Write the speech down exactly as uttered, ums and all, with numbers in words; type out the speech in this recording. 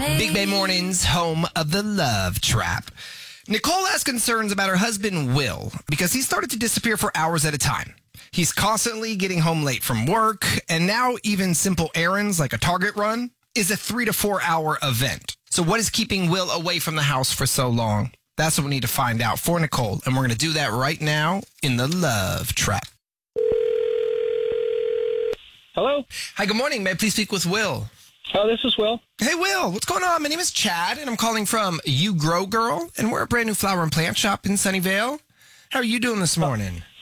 Big Bay Mornings, home of the Love Trap. Nicole has concerns about her husband, Will, because he started to disappear for hours at a time. He's constantly getting home late from work, and now even simple errands like a Target run is a three to four hour event. So what is keeping Will away from the house for so long? That's what we need to find out for Nicole, and we're going to do that right now in the Love Trap. Hello? Hi, good morning. May I please speak with Will? Oh, this is Will. Hey, Will, what's going on? My name is Chad, and I'm calling from You Grow Girl, and we're a brand new flower and plant shop in Sunnyvale. How are you doing this morning?